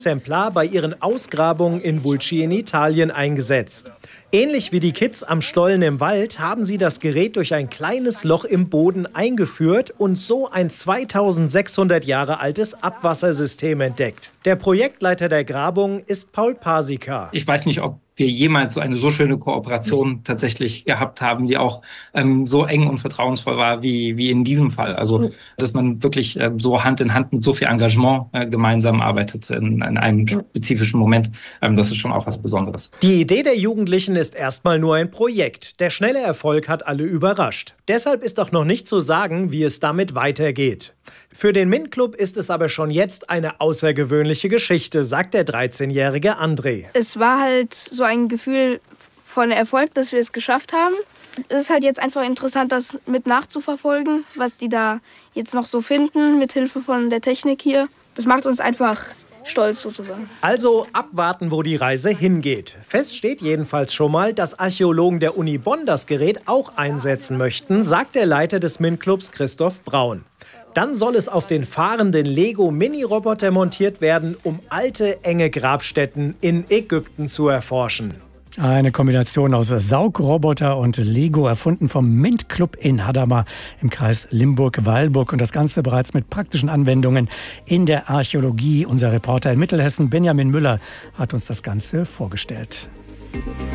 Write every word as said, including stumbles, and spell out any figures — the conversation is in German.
Exemplar bei ihren Ausgrabungen in Vulci in Italien eingesetzt. Ähnlich wie die Kids am Stollen im Wald haben sie das Gerät durch ein kleines Loch im Boden eingeführt und so ein zweitausendsechshundert Jahre altes Abwassersystem entdeckt. Der Projektleiter der Grabung ist Paul Pasika. Ich weiß nicht, ob wir jemals so eine so schöne Kooperation tatsächlich gehabt haben, die auch ähm, so eng und vertrauensvoll war wie, wie in diesem Fall. Also, dass man wirklich äh, so Hand in Hand mit so viel Engagement äh, gemeinsam arbeitet in, in einem spezifischen Moment. Ähm, das ist schon auch was Besonderes. Die Idee der Jugendlichen ist erstmal nur ein Projekt. Der schnelle Erfolg hat alle überrascht. Deshalb ist auch noch nicht zu sagen, wie es damit weitergeht. Für den MINT-Club ist es aber schon jetzt eine außergewöhnliche Geschichte, sagt der dreizehnjährige André. Es war halt so ein Gefühl von Erfolg, dass wir es geschafft haben. Es ist halt jetzt einfach interessant, das mit nachzuverfolgen, was die da jetzt noch so finden, mit Hilfe von der Technik hier. Das macht uns einfach stolz sozusagen. Also abwarten, wo die Reise hingeht. Fest steht jedenfalls schon mal, dass Archäologen der Uni Bonn das Gerät auch einsetzen möchten, sagt der Leiter des MINT-Clubs Christoph Braun. Dann soll es auf den fahrenden Lego-Mini-Roboter montiert werden, um alte, enge Grabstätten in Ägypten zu erforschen. Eine Kombination aus Saugroboter und Lego, erfunden vom MINT-Club in Hadamar im Kreis Limburg-Weilburg. Und das Ganze bereits mit praktischen Anwendungen in der Archäologie. Unser Reporter in Mittelhessen, Benjamin Müller, hat uns das Ganze vorgestellt.